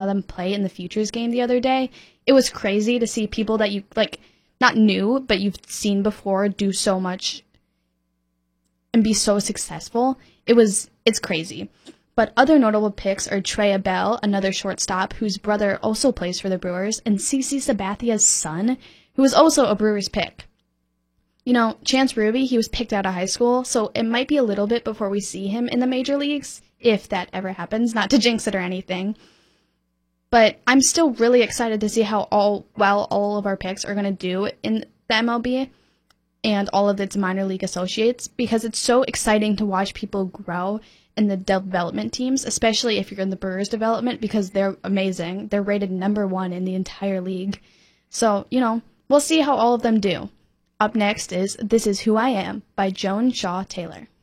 them play in the Futures game the other day. It was crazy to see people that you, like, not knew, but you've seen before do so much and be so successful. It's crazy. But other notable picks are Trey Abell, another shortstop whose brother also plays for the Brewers, and CC Sabathia's son, who is also a Brewers pick. You know, Chance Ruby, he was picked out of high school, so it might be a little bit before we see him in the major leagues, if that ever happens, not to jinx it or anything. But I'm still really excited to see how all of our picks are going to do in the MLB and all of its minor league associates, because it's so exciting to watch people grow in the development teams, especially if you're in the Brewers development, because they're amazing. They're rated #1 in the entire league. So, you know, we'll see how all of them do. Up next is This Is Who I Am by Joan Shaw Taylor.